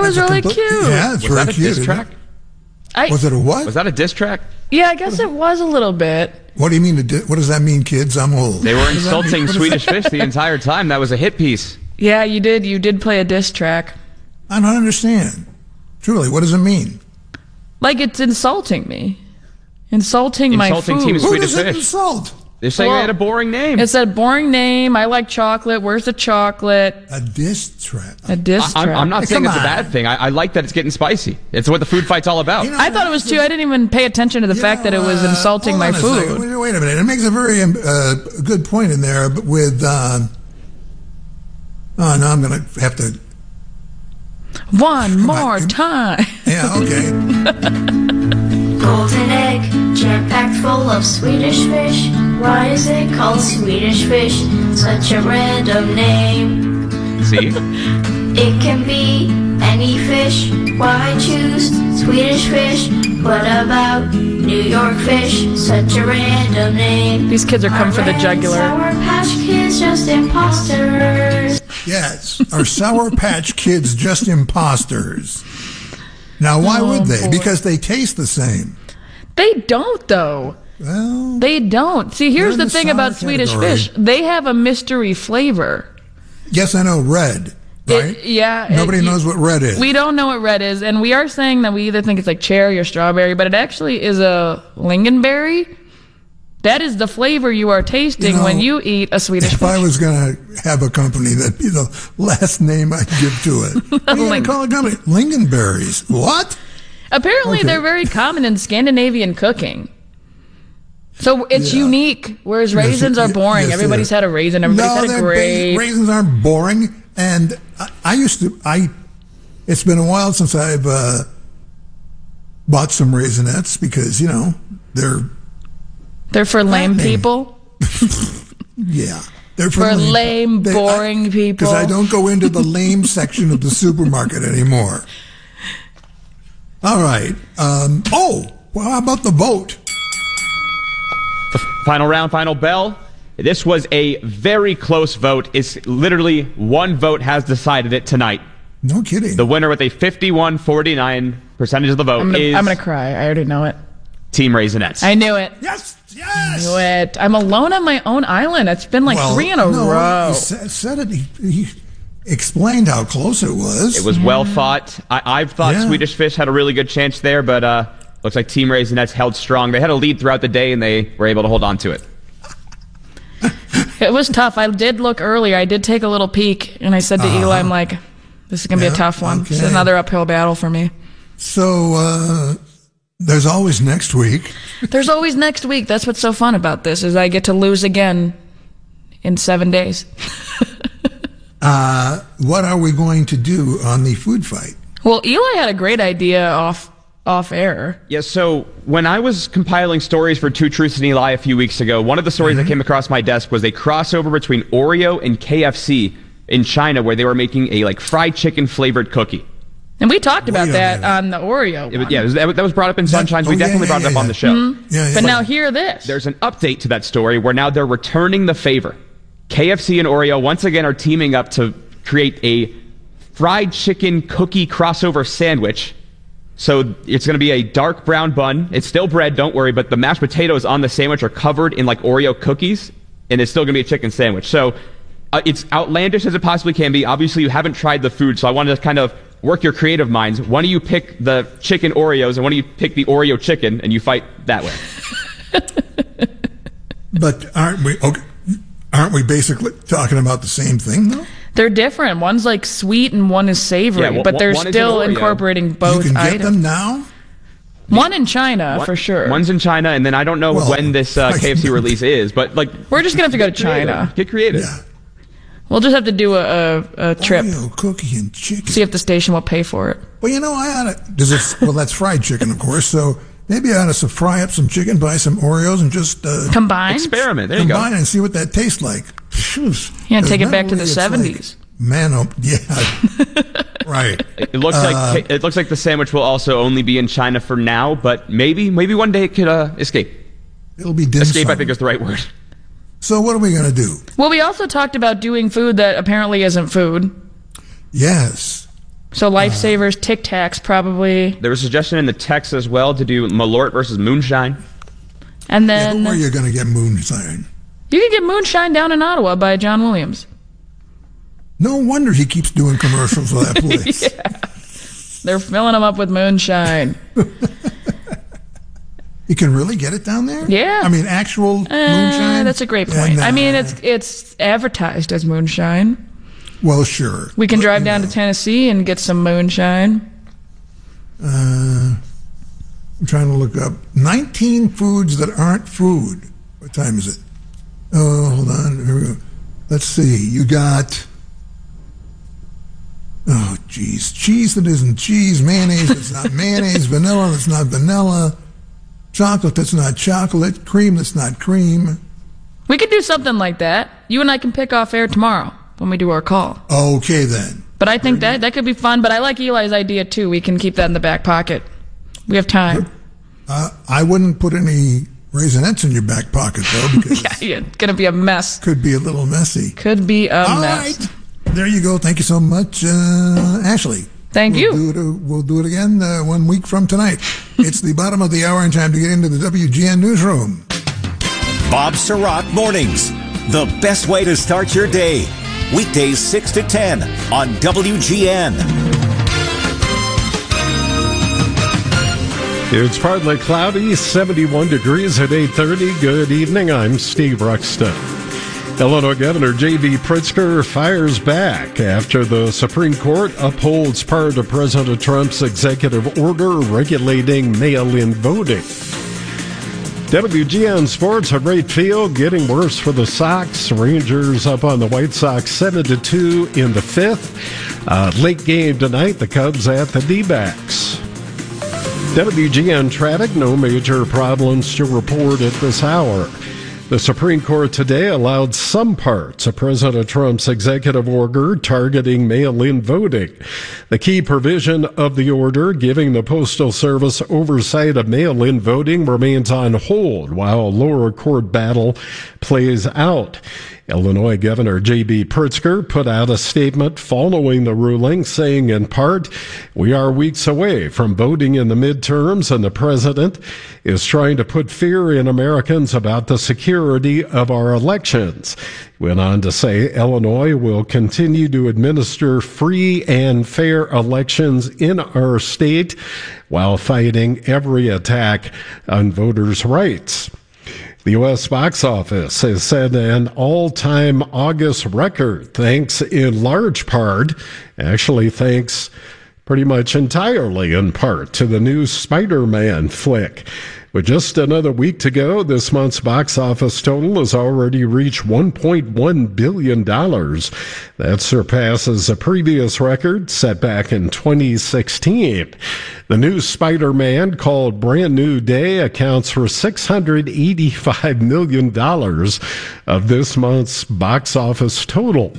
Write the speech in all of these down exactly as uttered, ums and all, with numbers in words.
was That's a really complete- cute. Yeah, it's Was very that a cute. diss isn't track? it? I, Was it a what? Was that a diss track? yeah, I guess it was a little bit. What do you mean? To di- what does that mean, kids? I'm old. They were What does that mean? insulting What does Swedish that- Fish the entire time. That was a hit piece. Yeah, you did. You did play a diss track. I don't understand. Truly, what does it mean? Like it's insulting me, insulting, my Insulting food. Team Who Swedish does it Fish. insult? They're saying Well, they had a boring name. It said boring name. I like chocolate. Where's the chocolate? A diss track. A diss I, track. I'm, I'm not Hey, saying come it's a on. bad thing. I, I like that it's getting spicy. It's what the food fight's all about. You know, I thought it was too. I didn't even pay attention to the You fact that it know, was uh, insulting hold my on a second. food. Wait, wait a minute. It makes a very uh, good point in there but with. Uh, oh, no, I'm going to have to. One more on. time. Yeah, okay. Golden egg, jam-packed full of Swedish fish. Why is it called Swedish fish? Such a random name. See? It can be any fish. Why choose Swedish fish? What about New York fish? Such a random name. These kids are coming for the Red jugular. Sour Patch Kids just imposters. Yes. Are Sour Patch Kids just imposters? Now, why Oh, would they? boy. Because they taste the same. They don't, though. Well, They don't. See, here's They're the in the thing sour about Swedish category. fish. They have a mystery flavor. yes, I know red, right? It- yeah. Nobody it- knows what red is. We don't know what red is, and we are saying that we either think it's like cherry or strawberry, but it actually is a lingonberry. That is the flavor you are tasting You know, when you eat a Swedish If fish. I was going to have a company, that'd be the last name I'd give to it. What are you going Ling- to call a company? Lingonberries. What? Apparently, Okay. they're very common in Scandinavian cooking. So it's Yeah. unique, whereas Yes, raisins are yes, boring. yes, Everybody's they are. had a raisin. Everybody's no, had a they're grape. ba- raisins aren't boring. And I, I used to, I, it's been a while since I've uh, bought some Raisinets because, you know, they're, They're for lame Fattening. people. yeah. They're For lame, boring people. Because I don't go into the lame section of the supermarket anymore. All right. Um, oh, well, how about the vote? Final round, final bell. This was a very close vote. It's literally one vote has decided it tonight. No kidding. The winner with a fifty-one forty-nine percentage of the vote I'm gonna, is I'm gonna cry. I already know it. Team Raisinets. I knew it. yes, yes. Knew it. I'm alone on my own island. It's been like Well, three in a no, row. He said, said it. He, he explained how close it was. It was well fought. I, I've thought Yeah. Swedish Fish had a really good chance there, but uh, looks like Team Raisinets held strong. They had a lead throughout the day, and they were able to hold on to it. It was tough. I did look earlier. I did take a little peek, and I said to Eli, I'm like, this is going to be Yeah, a tough one. It's okay. another uphill battle for me. So uh, there's always next week. There's always next week. That's what's so fun about this, is I get to lose again in seven days. Uh, what are we going to do on the food fight? Well, Eli had a great idea off off air. Yeah, so when I was compiling stories for Two Truths and Eli a few weeks ago, one of the stories that came across my desk was a crossover between Oreo and K F C in China, where they were making a like fried chicken flavored cookie. And we talked about Wait a that minute. on the Oreo It was, one. yeah, it was, that was brought up in Sunshine's. We oh, yeah, definitely yeah, brought it up yeah, on the show. Yeah, yeah. But now hear this. There's an update to that story where now they're returning the favor. K F C and Oreo once again are teaming up to create a fried chicken cookie crossover sandwich. So it's going to be a dark brown bun. It's still bread, don't worry, but the mashed potatoes on the sandwich are covered in like Oreo cookies, and it's still going to be a chicken sandwich. So uh, it's outlandish as it possibly can be. Obviously, you haven't tried the food, so I wanted to kind of work your creative minds. One of you pick the chicken Oreos, and one of you pick the Oreo chicken, and you fight that way. But aren't we? Okay, aren't we basically talking about the same thing though? They're different. One's like sweet and one is savory, Yeah, one- but they're one is an still Oreo. incorporating You both can get items. them now. One in China, One- for sure. One's in China, and then I don't know Well, when this uh, I- K F C release is, but like We're just going to have to go to creative. China. Get creative. Yeah. We'll just have to do a, a, a trip, Oreo cookie and chicken. see if the station will pay for it. Well, you know, I ought to. Does it? Well, that's fried chicken, of course. So maybe I ought to fry up some chicken, buy some Oreos, and just uh, Combined? Experiment. There you go. combine and see what that tastes like. Yeah, take it back to the Mentally, it's seventies. like, man, oh, yeah, right. It looks Uh, like it looks like the sandwich will also only be in China for now, but maybe maybe one day it could uh, escape. It'll be dim Escape, sum. I think, is the right word. So what are we going to do? Well, we also talked about doing food that apparently isn't food. Yes. So Lifesavers, Tic Tacs, probably. There was a suggestion in the text as well to do Malort versus Moonshine. And then Yeah, but where are you going to get moonshine? you can get Moonshine down in Ottawa by John Williams. No wonder he keeps doing commercials for that place. Yeah. They're filling them up with moonshine. You can really get it down there? Yeah. I mean, actual Uh, moonshine? that's a great point. And, uh, I mean, it's it's advertised as moonshine. Well, sure. We can But, drive you down know, to Tennessee and get some moonshine. Uh, I'm trying to look up nineteen foods that aren't food. What time is it? Oh, hold on. Here we go. Let's see. You got. Oh, geez. Cheese that isn't cheese. Mayonnaise that's not mayonnaise. Vanilla that's not vanilla. Chocolate that's not chocolate. Cream that's not cream. We could do something like that. You and I can pick off air tomorrow when we do our call. Okay, then. But I think that that could be fun. But I like Eli's idea too. We can keep that in the back pocket. We have time. Uh, I wouldn't put any Raisinets in your back pocket, though, because Yeah, yeah, it's gonna be a mess. it could be a little messy. Could be a All mess. right. There you go. Thank you so much, uh, Ashley. Thank we'll you. Do it, uh, we'll do it again uh, one week from tonight. It's the bottom of the hour and time to get into the W G N newsroom. Bob Surratt Mornings, the best way to start your day. Weekdays six to ten on W G N. It's partly cloudy, seventy-one degrees at eight thirty. Good evening, I'm Steve Ruxton. Illinois Governor J B Pritzker fires back after the Supreme Court upholds part of President Trump's executive order regulating mail-in voting. W G N Sports at Wright Field getting worse for the Sox. Rangers up on the White Sox seven to two in the fifth. Uh, late game tonight, the Cubs at the D-backs. W G N traffic, no major problems to report at this hour. The Supreme Court today allowed some parts of President Trump's executive order targeting mail-in voting. The key provision of the order giving the Postal Service oversight of mail-in voting remains on hold while a lower court battle plays out. Illinois Governor J B Pritzker put out a statement following the ruling, saying in part, "We are weeks away from voting in the midterms, and the president is trying to put fear in Americans about the security of our elections." He went on to say Illinois will continue to administer free and fair elections in our state while fighting every attack on voters' rights. The U S box office has set an all-time August record, thanks in large part, actually thanks pretty much entirely in part, to the new Spider-Man flick. With just another week to go, this month's box office total has already reached one point one billion dollars. That surpasses a previous record set back in twenty sixteen. The new Spider-Man, called Brand New Day, accounts for six hundred eighty-five million dollars of this month's box office total.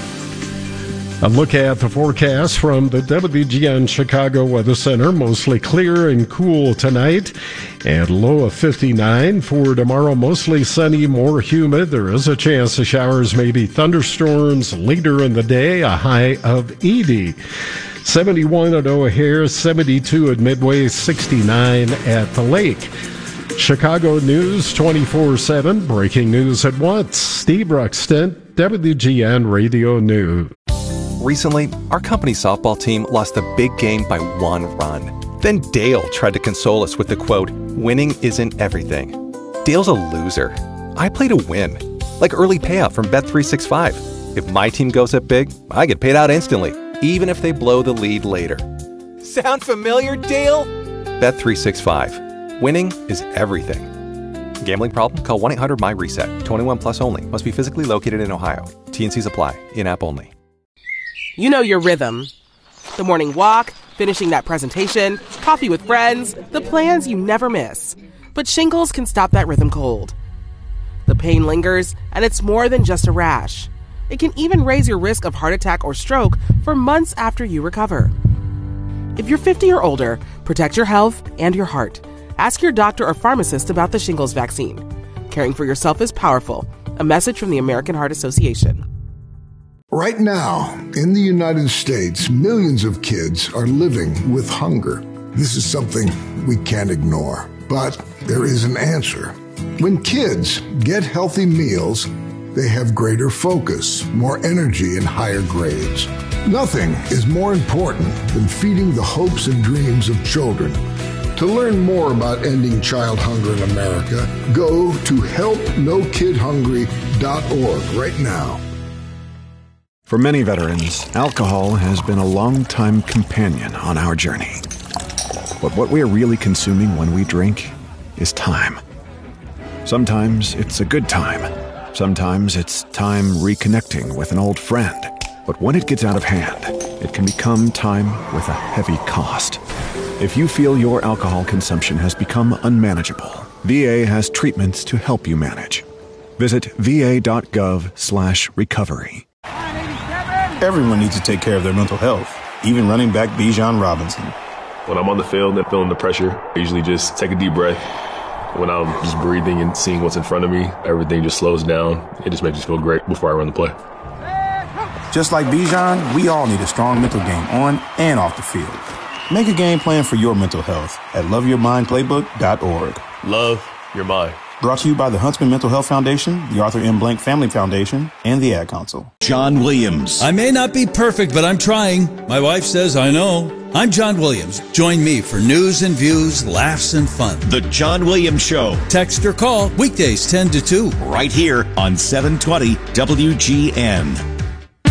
A look at the forecast from the W G N Chicago Weather Center. Mostly clear and cool tonight, and low of fifty-nine. For tomorrow, mostly sunny, more humid. There is a chance of showers, maybe thunderstorms later in the day, a high of eighty. seventy-one at O'Hare, seventy-two at Midway, sixty-nine at the lake. Chicago News twenty-four seven, breaking news at once. Steve Ruxton, W G N Radio News. Recently, our company's softball team lost a big game by one run. Then Dale tried to console us with the quote, "Winning isn't everything." Dale's a loser. I play to win. Like early payout from Bet three sixty-five. If my team goes up big, I get paid out instantly, even if they blow the lead later. Sound familiar, Dale? Bet three sixty-five. Winning is everything. Gambling problem? Call one eight hundred M Y reset. twenty-one plus only. Must be physically located in Ohio. T and Cs apply. In-app only. You know your rhythm. The morning walk, finishing that presentation, coffee with friends, the plans you never miss. But shingles can stop that rhythm cold. The pain lingers, and it's more than just a rash. It can even raise your risk of heart attack or stroke for months after you recover. If you're fifty or older, protect your health and your heart. Ask your doctor or pharmacist about the shingles vaccine. Caring for yourself is powerful. A message from the American Heart Association. Right now, in the United States, millions of kids are living with hunger. This is something we can't ignore, but there is an answer. When kids get healthy meals, they have greater focus, more energy, and higher grades. Nothing is more important than feeding the hopes and dreams of children. To learn more about ending child hunger in America, go to help no kid hungry dot org right now. For many veterans, alcohol has been a long-time companion on our journey. But what we're really consuming when we drink is time. Sometimes it's a good time. Sometimes it's time reconnecting with an old friend. But when it gets out of hand, it can become time with a heavy cost. If you feel your alcohol consumption has become unmanageable, V A has treatments to help you manage. Visit va.gov slash recovery. Everyone needs to take care of their mental health, even running back Bijan Robinson. When I'm on the field and feeling the pressure, I usually just take a deep breath. When I'm just breathing and seeing what's in front of me, everything just slows down. It just makes me feel great before I run the play. Just like Bijan, we all need a strong mental game on and off the field. Make a game plan for your mental health at love your mind playbook dot org. Love your mind. Brought to you by the Huntsman Mental Health Foundation, the Arthur M. Blank Family Foundation, and the Ad Council. John Williams. I may not be perfect, but I'm trying. My wife says I know. I'm John Williams. Join me for news and views, laughs and fun. The John Williams Show. Text or call weekdays ten to two. Right here on seven twenty W G N.